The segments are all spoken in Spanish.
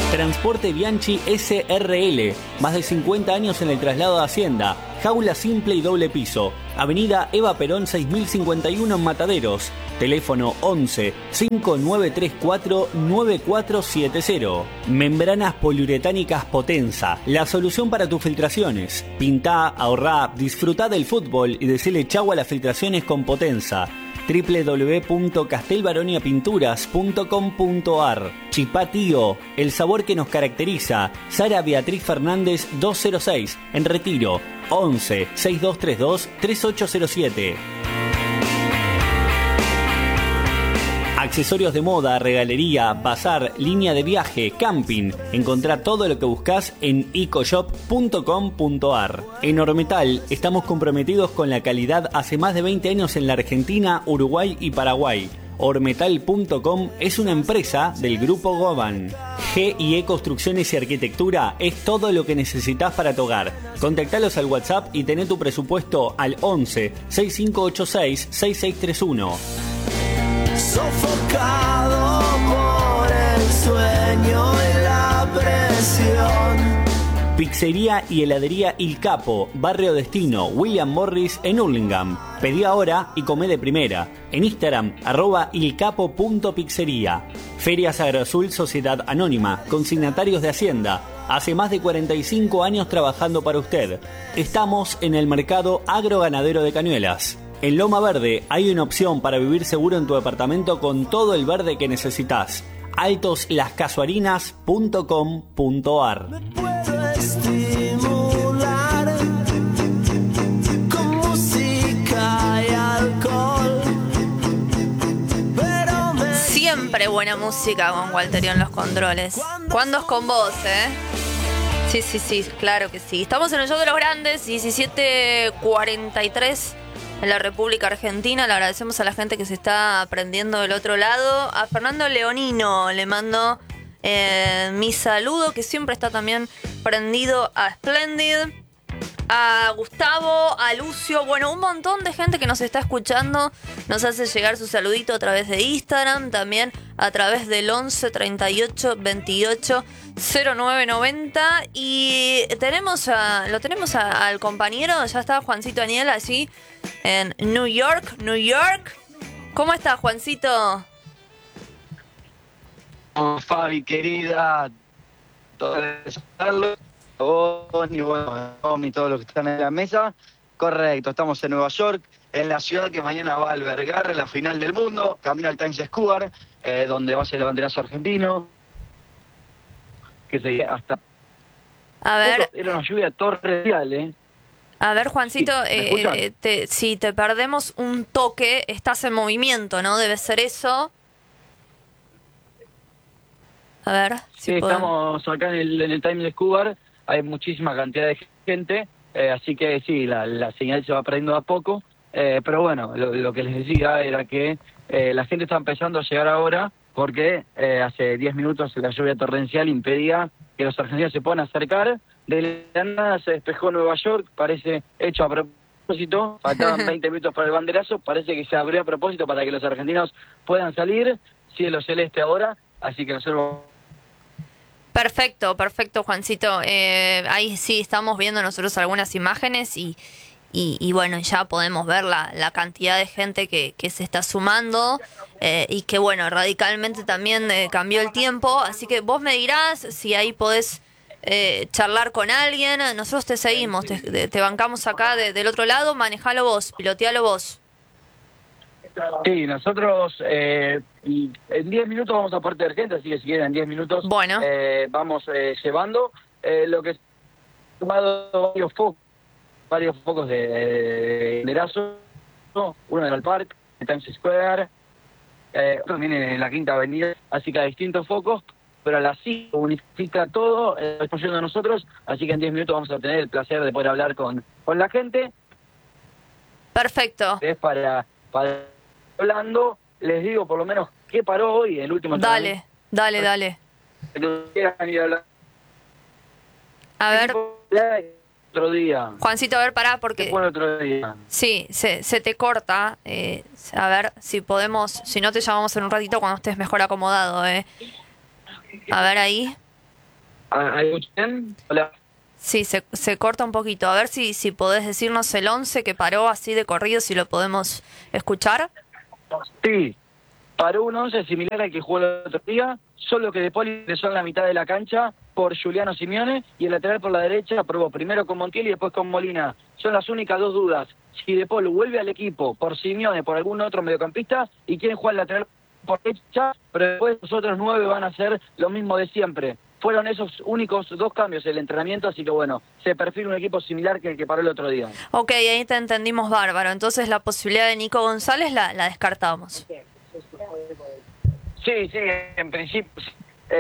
Transporte Bianchi SRL, más de 50 años en el traslado de Hacienda, jaula simple y doble piso, Avenida Eva Perón 6051 en Mataderos, teléfono 11 5934 9470. Membranas poliuretánicas Potenza, la solución para tus filtraciones. Pintá, ahorrá, disfrutá del fútbol y decile chau a las filtraciones con Potenza. www.castelbaroniapinturas.com.ar. Chipá Tío, el sabor que nos caracteriza. Sara Beatriz Fernández 206, en Retiro, 11 6232 3807. Accesorios de moda, regalería, bazar, línea de viaje, camping. Encontrá todo lo que buscás en ecoshop.com.ar. En Ormetal estamos comprometidos con la calidad hace más de 20 años en la Argentina, Uruguay y Paraguay. Ormetal.com es una empresa del Grupo Goban. G&E Construcciones y Arquitectura es todo lo que necesitas para tu hogar. Contactalos al WhatsApp y tené tu presupuesto al 11 6586 6631. Sofocado por el sueño y la presión. Pizzería y heladería Il Capo, Barrio Destino, William Morris en Hurlingham. Pedí ahora y comé de primera. En Instagram, @ilcapo.pizzería. Ferias Agroazul Sociedad Anónima, consignatarios de Hacienda. Hace más de 45 años trabajando para usted. Estamos en el mercado agroganadero de Cañuelas. En Loma Verde hay una opción para vivir seguro en tu departamento con todo el verde que necesitas. altoslascasuarinas.com.ar. Me puedo estimular con música y alcohol, pero Siempre buena música con Walterio en los controles. ¿Cuándo es con vos, Sí, claro que sí. Estamos en el show de los grandes, 17:43 en la República Argentina. Le agradecemos a la gente que se está prendiendo del otro lado. A Fernando Leonino le mando mi saludo, que siempre está también prendido, a Splendid, a Gustavo, a Lucio, bueno, un montón de gente que nos está escuchando, nos hace llegar su saludito a través de Instagram, también a través del 11 38 28 09 90. Y lo tenemos al compañero, ya está Juancito Aniel allí en New York. ¿Cómo está, Juancito? Fabi, querida, todo y bueno, y todos los que están en la mesa. Correcto, estamos en Nueva York, en la ciudad que mañana va a albergar la final del mundo, camino al Times Square, donde va a ser el banderazo argentino, que se hasta... A ver, Era una lluvia torrencial, A ver, Juancito, si te perdemos un toque, estás en movimiento, ¿no? Debe ser eso. A ver, Sí, estamos acá en el Times Square, hay muchísima cantidad de gente, así que sí, la señal se va perdiendo a poco, pero bueno, lo que les decía era que la gente está empezando a llegar ahora porque hace 10 minutos la lluvia torrencial impedía que los argentinos se puedan acercar. De la nada se despejó Nueva York, parece hecho a propósito, faltaban 20 minutos para el banderazo, parece que se abrió a propósito para que los argentinos puedan salir, cielo celeste ahora, así que nosotros... Perfecto, Juancito. Ahí sí estamos viendo nosotros algunas imágenes y bueno, ya podemos ver la cantidad de gente que se está sumando y que bueno, radicalmente también cambió el tiempo, así que vos me dirás si ahí podés charlar con alguien. Nosotros te seguimos, te bancamos acá del otro lado, manejalo vos, pilotealo vos. Sí, nosotros en 10 minutos vamos a partir gente, así que si quieren en 10 minutos bueno. Vamos llevando lo que he tomado varios focos de banderazo, uno en el Park, en Times Square, otro también en la Quinta Avenida, así que hay distintos focos, pero a las 5 unifica todo, después yendo a nosotros, así que en 10 minutos vamos a tener el placer de poder hablar con la gente. Perfecto. Es para hablando, les digo por lo menos qué paró hoy el último... Dale. A ver, otro día. Juancito, a ver, pará, porque... ¿Qué fue el otro día? Sí, se te corta. A ver si podemos... Si no, te llamamos en un ratito cuando estés mejor acomodado, A ver ahí. ¿Hay mucho bien? Hola. Sí, se corta un poquito. A ver si podés decirnos el 11 que paró así de corrido, si lo podemos escuchar. Sí, paró un 11 similar al que jugó el otro día, solo que De Paul ingresó en la mitad de la cancha por Giuliano Simeone y el lateral por la derecha probó primero con Montiel y después con Molina. Son las únicas dos dudas. Si De Paul vuelve al equipo por Simeone, por algún otro mediocampista y quieren jugar el lateral por derecha, pero después los otros 9 van a hacer lo mismo de siempre. Fueron esos únicos dos cambios en el entrenamiento, así que bueno, se perfila un equipo similar que el que paró el otro día. Ok, ahí te entendimos bárbaro. Entonces la posibilidad de Nico González la descartamos. Sí, en principio sí.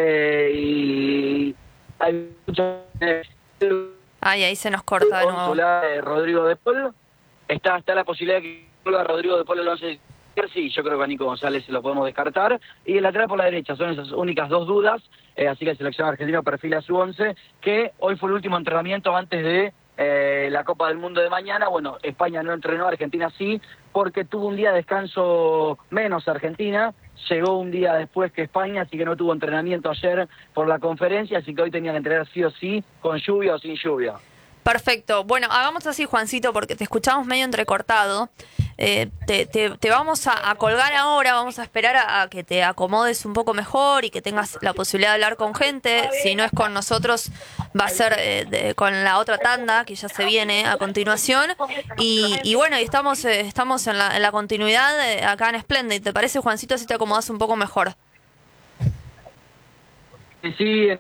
Y hay mucho... Ay, ahí se nos corta de nuevo. Rodrigo De Paul. Está la posibilidad de que vuelva Rodrigo De Paul el 11. Sí, yo creo que a Nico González se lo podemos descartar. Y el lateral por la derecha, son esas únicas dos dudas. Así que el seleccionado argentino perfila su 11, que hoy fue el último entrenamiento antes de la Copa del Mundo de mañana. Bueno, España no entrenó, Argentina sí, porque tuvo un día de descanso menos Argentina. Llegó un día después que España, así que no tuvo entrenamiento ayer por la conferencia, así que hoy tenía que entrenar sí o sí, con lluvia o sin lluvia. Perfecto. Bueno, hagamos así, Juancito, porque te escuchamos medio entrecortado. Te vamos a colgar ahora, vamos a esperar a que te acomodes un poco mejor y que tengas la posibilidad de hablar con gente. Si no es con nosotros, va a ser con la otra tanda que ya se viene a continuación. Y bueno, y estamos en la continuidad acá en Splendid. ¿Te parece, Juancito, si te acomodas un poco mejor? Sí,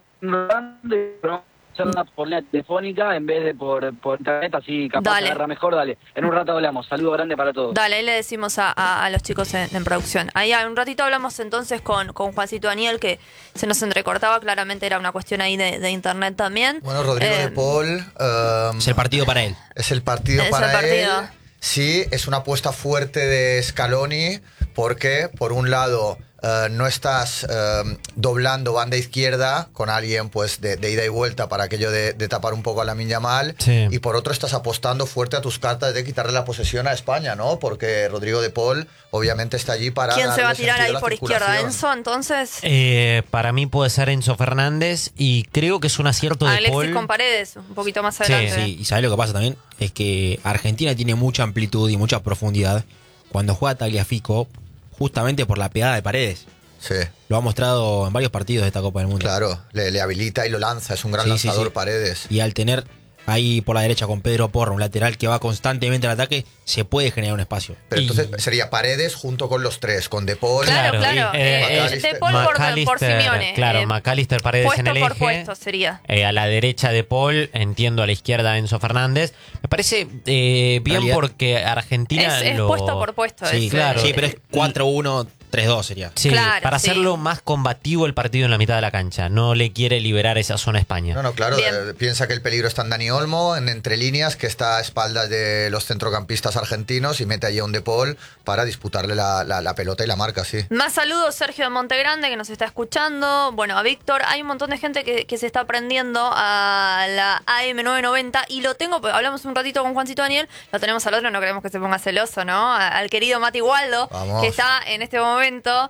por la telefónica en vez de por internet, así capaz se agarra mejor. Dale, en un rato hablamos. Saludo grande para todos. Dale, ahí le decimos a los chicos en producción. Ahí un ratito hablamos entonces con Juancito Daniel, que se nos entrecortaba, claramente era una cuestión ahí de internet también. Bueno, Rodrigo De Paul... es el partido para él. Es el partido para él. Sí, es una apuesta fuerte de Scaloni, porque por un lado... no estás doblando banda izquierda con alguien pues de ida y vuelta para aquello de tapar un poco a Lamine Yamal, sí. Y por otro estás apostando fuerte a tus cartas de quitarle la posesión a España, ¿no? Porque Rodrigo De Paul obviamente está allí para... ¿Quién se va a tirar ahí por izquierda? ¿Enzo, entonces? Para mí puede ser Enzo Fernández y creo que es un acierto de Alexis Paul. Alexis con Paredes, un poquito más adelante. Sí, y ¿sabes lo que pasa también? Es que Argentina tiene mucha amplitud y mucha profundidad. Cuando juega Tagliafico, justamente por la pegada de Paredes. Sí. Lo ha mostrado en varios partidos de esta Copa del Mundo. Claro, le habilita y lo lanza, es un gran lanzador Paredes. Y al tener ahí por la derecha con Pedro Porro, un lateral que va constantemente al ataque, se puede generar un espacio. Pero entonces sería Paredes junto con los tres, con De Paul. Claro. De Paul por Simeone. Claro, McAllister, Paredes puesto en el eje. Por puesto sería. A la derecha De Paul, entiendo, a la izquierda Enzo Fernández. Me parece bien porque Argentina es puesto por puesto. Sí, claro. Sí, pero es 4-1... 3-2 sería. Sí, claro, para hacerlo más combativo el partido en la mitad de la cancha. No le quiere liberar esa zona a España. No, claro. Piensa que el peligro está en Dani Olmo, en entre líneas, que está a espaldas de los centrocampistas argentinos y mete allí a un De Paul para disputarle la pelota y la marca, sí. Más saludos, Sergio de Montegrande, que nos está escuchando. Bueno, a Víctor. Hay un montón de gente que se está aprendiendo a la AM990 y lo tengo, hablamos un ratito con Juancito Daniel, lo tenemos al otro, no queremos que se ponga celoso, ¿no? Al querido Mati Waldo, que está en este momento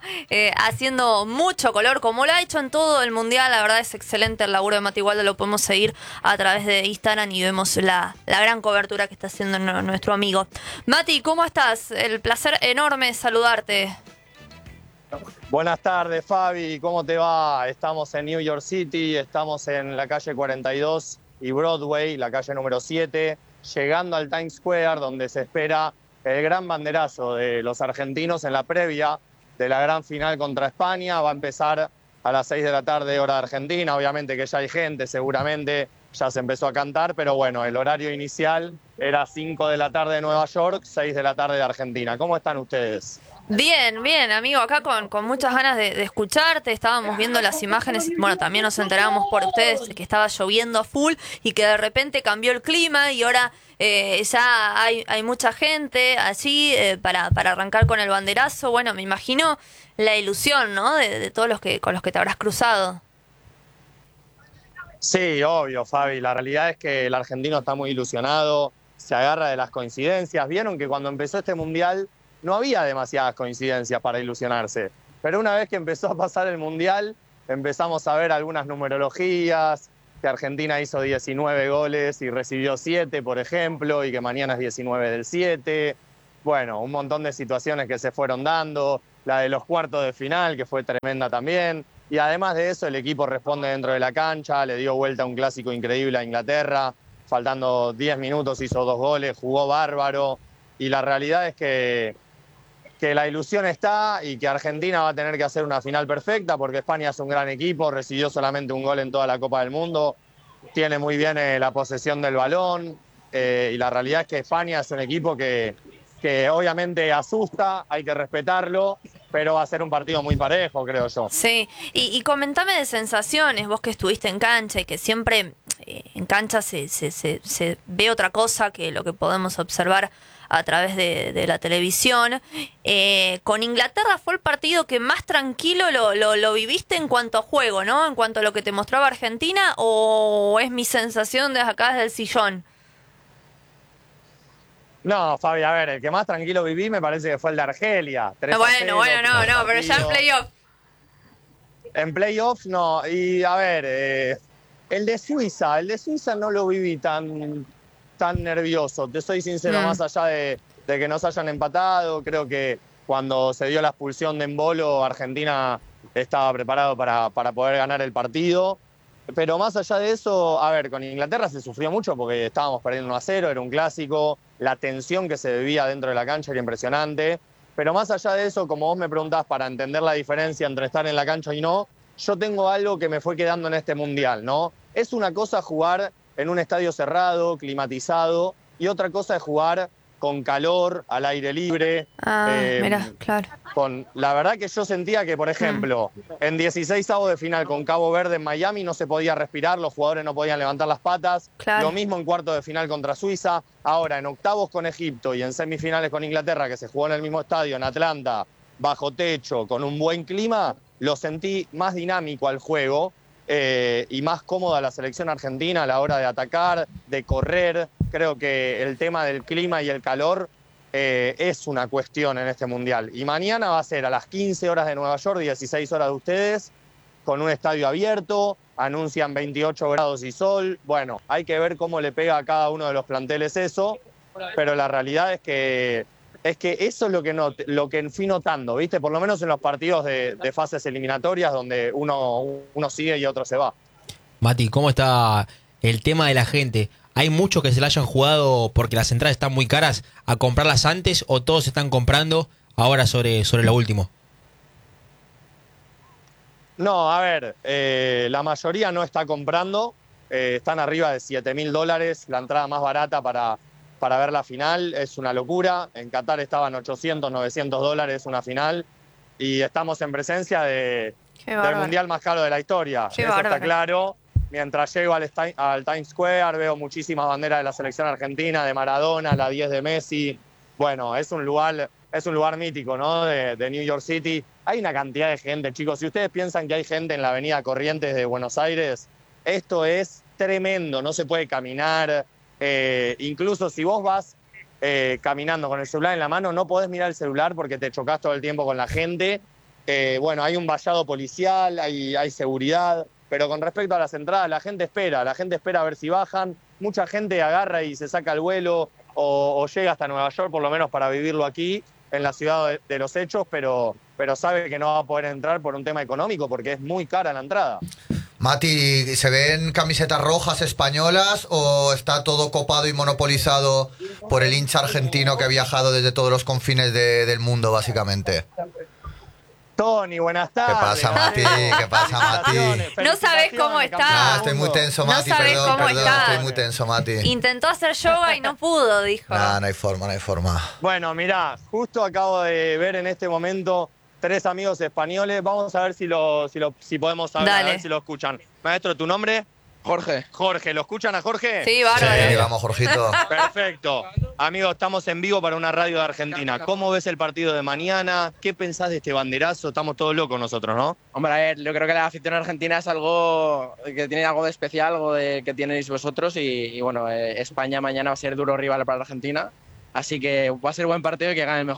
haciendo mucho color, como lo ha hecho en todo el mundial. La verdad es excelente el laburo de Mati Waldo, lo podemos seguir a través de Instagram y vemos la gran cobertura que está haciendo nuestro amigo. Mati, ¿cómo estás? El placer enorme saludarte. Buenas tardes, Fabi, ¿cómo te va? Estamos en New York City, estamos en la calle 42 y Broadway, la calle número 7, llegando al Times Square, donde se espera el gran banderazo de los argentinos en la previa de la gran final contra España. Va a empezar a las 6 de la tarde, hora de Argentina. Obviamente que ya hay gente, seguramente ya se empezó a cantar, pero bueno, el horario inicial era 5 de la tarde de Nueva York, 6 de la tarde de Argentina. ¿Cómo están ustedes? Bien, amigo, acá con muchas ganas de escucharte. Estábamos viendo las imágenes y bueno, también nos enteramos por ustedes que estaba lloviendo a full y que de repente cambió el clima y ahora ya hay mucha gente allí para arrancar con el banderazo. Bueno, me imagino la ilusión, ¿no? De todos con los que te habrás cruzado. Sí, obvio, Fabi. La realidad es que el argentino está muy ilusionado, se agarra de las coincidencias. Vieron que cuando empezó este mundial no había demasiadas coincidencias para ilusionarse. Pero una vez que empezó a pasar el mundial, empezamos a ver algunas numerologías, que Argentina hizo 19 goles y recibió 7, por ejemplo, y que mañana es 19 del 7. Bueno, un montón de situaciones que se fueron dando, la de los cuartos de final, que fue tremenda también. Y además de eso, el equipo responde dentro de la cancha, le dio vuelta a un clásico increíble a Inglaterra, faltando 10 minutos hizo 2 goles, jugó bárbaro. Y la realidad es que la ilusión está y que Argentina va a tener que hacer una final perfecta porque España es un gran equipo, recibió solamente un gol en toda la Copa del Mundo, tiene muy bien la posesión del balón y la realidad es que España es un equipo que obviamente asusta, hay que respetarlo, pero va a ser un partido muy parejo, creo yo. Sí, y comentame de sensaciones, vos que estuviste en cancha y que siempre en cancha se ve otra cosa que lo que podemos observar a través de la televisión. Con Inglaterra fue el partido que más tranquilo lo viviste en cuanto a juego, ¿no? En cuanto a lo que te mostraba Argentina, ¿o es mi sensación desde acá, desde el sillón? No, Fabi, a ver, el que más tranquilo viví me parece que fue el de Argelia. 3-0, No, pero ya en playoff. En playoff no, y a ver, el de Suiza no lo viví tan nervioso, te soy sincero, más allá de que nos hayan empatado, creo que cuando se dio la expulsión de Embolo, Argentina estaba preparado para poder ganar el partido. Pero más allá de eso, a ver, con Inglaterra se sufrió mucho porque estábamos perdiendo 1-0, era un clásico, la tensión que se vivía dentro de la cancha era impresionante. Pero más allá de eso, como vos me preguntás para entender la diferencia entre estar en la cancha y no, yo tengo algo que me fue quedando en este Mundial, ¿no? Es una cosa jugar en un estadio cerrado, climatizado, y otra cosa es jugar con calor, al aire libre. Mirá, claro. La verdad que yo sentía que, por ejemplo, en 16avos de final con Cabo Verde en Miami no se podía respirar, los jugadores no podían levantar las patas. Claro. Lo mismo en cuartos de final contra Suiza. Ahora, en octavos con Egipto y en semifinales con Inglaterra, que se jugó en el mismo estadio, en Atlanta, bajo techo, con un buen clima, lo sentí más dinámico al juego. Y más cómoda la selección argentina a la hora de atacar, de correr. Creo que el tema del clima y el calor es una cuestión en este Mundial. Y mañana va a ser a las 15 horas de Nueva York, 16 horas de ustedes, con un estadio abierto, anuncian 28 grados y sol. Bueno, hay que ver cómo le pega a cada uno de los planteles eso, pero la realidad es que eso es lo que fui notando, ¿viste? Por lo menos en los partidos de fases eliminatorias donde uno sigue y otro se va. Mati, ¿cómo está el tema de la gente? ¿Hay muchos que se la hayan jugado porque las entradas están muy caras a comprarlas antes o todos están comprando ahora sobre lo último? No, a ver, la mayoría no está comprando, están arriba de $7.000, la entrada más barata para ver la final, es una locura. En Qatar estaban $800, $900 una final y estamos en presencia del mundial más caro de la historia. Qué eso bárbaro. está claro. Mientras llego al Times Square veo muchísimas banderas de la selección argentina, de Maradona, la 10 de Messi. Bueno, es un lugar mítico, ¿no? De New York City. Hay una cantidad de gente, chicos. Si ustedes piensan que hay gente en la avenida Corrientes de Buenos Aires, esto es tremendo, no se puede caminar. Incluso si vos vas caminando con el celular en la mano, no podés mirar el celular porque te chocás todo el tiempo con la gente. Bueno, hay un vallado policial, hay seguridad, pero con respecto a las entradas, la gente espera a ver si bajan. Mucha gente agarra y se saca el vuelo o llega hasta Nueva York, por lo menos para vivirlo aquí, en la ciudad de los hechos, pero sabe que no va a poder entrar por un tema económico porque es muy cara la entrada. Mati, ¿se ven camisetas rojas españolas o está todo copado y monopolizado por el hincha argentino que ha viajado desde todos los confines del mundo, básicamente? Tony, buenas tardes. ¿Qué pasa, Mati? ¿Qué pasa, Mati? No sabés cómo está. Estoy muy tenso, No Mati, sabés perdón, cómo está. estoy muy tenso, Mati. Intentó hacer yoga y no pudo, dijo. No hay forma. Bueno, mirá, justo acabo de ver en este momento 3 amigos españoles. Vamos a ver si podemos hablar, Dale. a ver si lo escuchan. Maestro, ¿tu nombre? Jorge, ¿lo escuchan a Jorge? Sí, bárbaro. Sí, vamos, Jorgito. Perfecto. Amigos, estamos en vivo para una radio de Argentina. ¿Cómo ves el partido de mañana? ¿Qué pensás de este banderazo? Estamos todos locos nosotros, ¿no? Hombre, a ver, yo creo que la afición argentina es algo que tiene algo de especial, algo que tenéis vosotros y bueno, España mañana va a ser duro rival para Argentina, así que va a ser buen partido y que gane el mejor.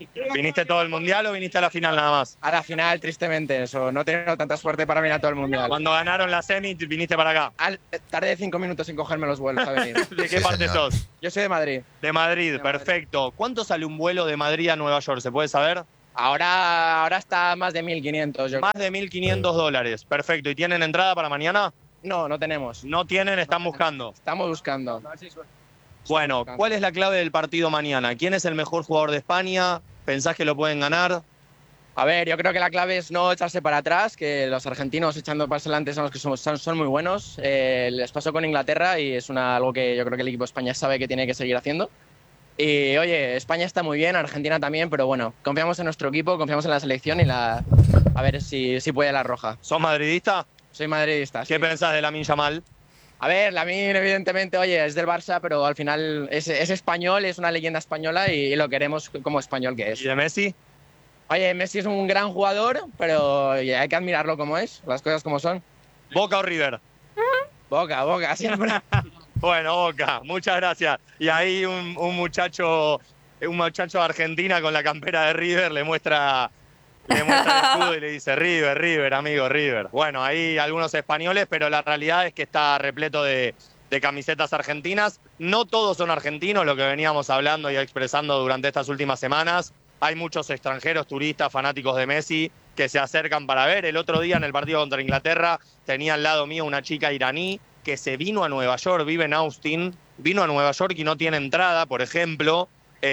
¿Viniste todo el mundial o viniste a la final nada más? A la final, tristemente, eso. No he tenido tanta suerte para venir a todo el mundial. Cuando ganaron la semi, viniste para acá. Tardé 5 minutos en cogerme los vuelos a venir. ¿De qué Sí, parte señor. sos? Yo soy de Madrid. De Madrid, perfecto. ¿Cuánto sale un vuelo de Madrid a Nueva York? ¿Se puede saber? Ahora está más de 1.500. Más de $1.500. Perfecto. ¿Y tienen entrada para mañana? No tenemos. No tienen, están buscando. Estamos buscando. Bueno, ¿cuál es la clave del partido mañana? ¿Quién es el mejor jugador de España? ¿Pensás que lo pueden ganar? A ver, yo creo que la clave es no echarse para atrás, que los argentinos echando para adelante son los que son muy buenos. Les pasó con Inglaterra y es algo que yo creo que el equipo de España sabe que tiene que seguir haciendo. Y oye, España está muy bien, Argentina también, pero bueno, confiamos en nuestro equipo, confiamos en la selección y a ver si puede la roja. ¿Sos madridista? Soy madridista. ¿Qué Sí. pensás de Lamine Yamal? A ver, Lamine evidentemente, oye, es del Barça, pero al final es español, es una leyenda española y lo queremos como español que es. ¿Y de Messi? Oye, Messi es un gran jugador, pero oye, hay que admirarlo como es, las cosas como son. ¿Boca o River? Boca, siempre. Bueno, Boca, muchas gracias. Y ahí un muchacho de Argentina con la campera de River le muestra el escudo y le dice River, amigo, River. Bueno, hay algunos españoles, pero la realidad es que está repleto de camisetas argentinas. No todos son argentinos, lo que veníamos hablando y expresando durante estas últimas semanas. Hay muchos extranjeros, turistas, fanáticos de Messi que se acercan para ver. El otro día en el partido contra Inglaterra tenía al lado mío una chica iraní que se vino a Nueva York, vive en Austin, vino a Nueva York y no tiene entrada, por ejemplo,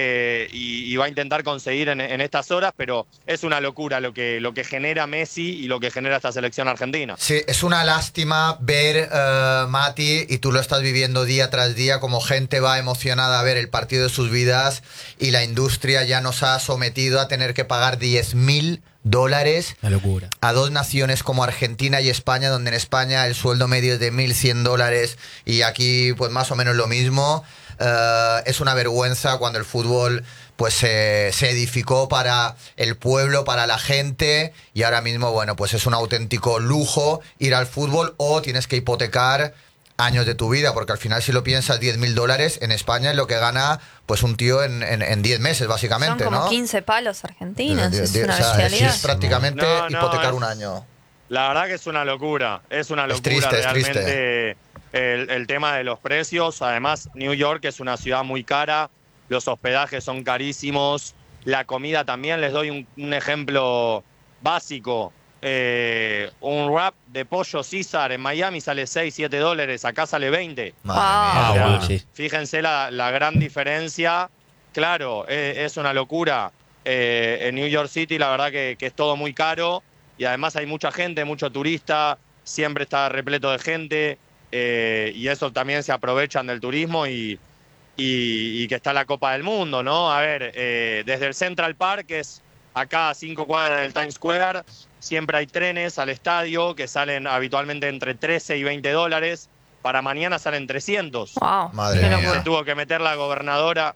y va a intentar conseguir en estas horas, pero es una locura lo que genera Messi y lo que genera esta selección argentina. Sí, es una lástima ver, Mati, y tú lo estás viviendo día tras día, como gente va emocionada a ver el partido de sus vidas y la industria ya nos ha sometido a tener que pagar $10.000 Una locura. a dos naciones como Argentina y España, donde en España el sueldo medio es de $1.100 y aquí pues más o menos lo mismo. Es una vergüenza cuando el fútbol pues se edificó para el pueblo, para la gente, y ahora mismo, bueno, pues es un auténtico lujo ir al fútbol, o tienes que hipotecar años de tu vida, porque al final, si lo piensas, $10.000 en España es lo que gana pues un tío en 10 meses, básicamente, Son como ¿no? 15 palos argentinos, es O una sea, bestialidad. es prácticamente No, hipotecar es- un año. La verdad que es una locura triste, es realmente el tema de los precios. Además, New York es una ciudad muy cara, los hospedajes son carísimos, la comida también. Les doy un ejemplo básico. Un wrap de pollo César en Miami sale $6-7, acá sale 20. Madre Ah, mía. O sea, bueno, sí. Fíjense la gran diferencia. Claro, es una locura. En New York City la verdad que es todo muy caro y además hay mucha gente, mucho turista, siempre está repleto de gente y eso también se aprovechan del turismo y que está la Copa del Mundo, ¿no? A ver, desde el Central Park, que es acá a 5 cuadras del Times Square, siempre hay trenes al estadio que salen habitualmente entre $13 y $20. Para mañana salen 300. Wow, Madre qué mía. locura. Se tuvo que meter la gobernadora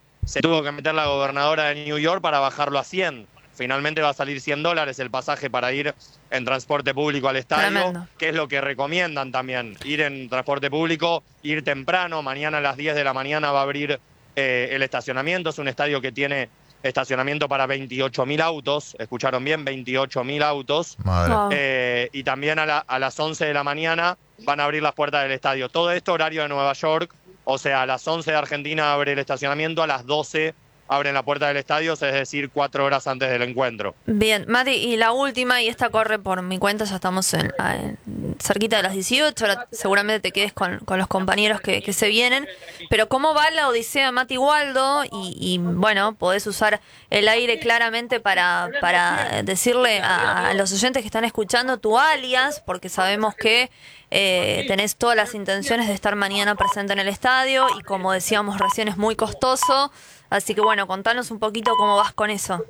de New York para bajarlo a 100. Finalmente va a salir $100 el pasaje para ir en transporte público al estadio, Tremendo. que es lo que recomiendan también, ir en transporte público, ir temprano. Mañana a las 10 de la mañana va a abrir el estacionamiento. Es un estadio que tiene estacionamiento para 28.000 autos, escucharon bien, 28.000 autos. Madre. Wow. Y también a las 11 de la mañana van a abrir las puertas del estadio. Todo esto horario de Nueva York, o sea, a las 11 de Argentina abre el estacionamiento, a las 12 abren la puerta del estadio, es decir, 4 horas antes del encuentro. Bien, Mati, y la última, y esta corre por mi cuenta, ya estamos cerquita de las 18, ahora seguramente te quedes con los compañeros que se vienen, pero ¿cómo va la odisea Mati Waldo? Y bueno, podés usar el aire claramente para decirle a los oyentes que están escuchando tu alias, porque sabemos que tenés todas las intenciones de estar mañana presente en el estadio, y como decíamos recién, es muy costoso. Así que bueno, contanos un poquito cómo vas con eso.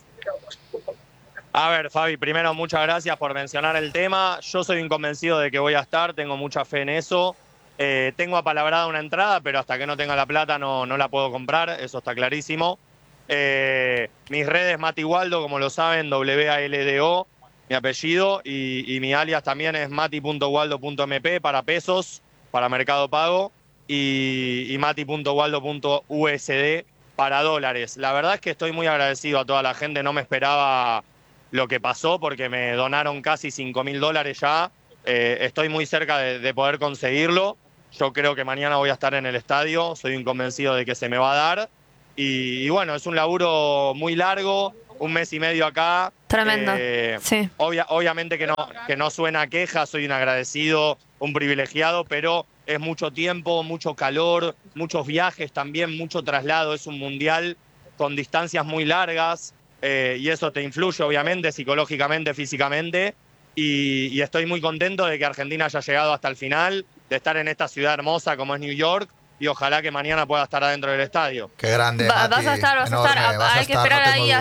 A ver, Fabi, primero muchas gracias por mencionar el tema. Yo soy un convencido de que voy a estar, tengo mucha fe en eso. Tengo apalabrada una entrada, pero hasta que no tenga la plata no la puedo comprar, eso está clarísimo. Mis redes, Mati Waldo, como lo saben, WALDO, mi apellido, y mi alias también es mati.waldo.mp para pesos, para Mercado Pago, y mati.waldo.usd para dólares. La verdad es que estoy muy agradecido a toda la gente, no me esperaba lo que pasó porque me donaron casi $5.000 ya. Estoy muy cerca de poder conseguirlo. Yo creo que mañana voy a estar en el estadio, soy un convencido de que se me va a dar. Y bueno, es un laburo muy largo, 1 mes y medio acá. Tremendo, sí. Obviamente que no suena a queja, soy un agradecido, un privilegiado, pero es mucho tiempo, mucho calor, muchos viajes también, mucho traslado. Es un mundial con distancias muy largas y eso te influye obviamente psicológicamente, físicamente. Y estoy muy contento de que Argentina haya llegado hasta el final, de estar en esta ciudad hermosa como es New York, y ojalá que mañana pueda estar adentro del estadio. Qué grande, Vas a Mati, estar, enorme, hay que esperar no tengo ahí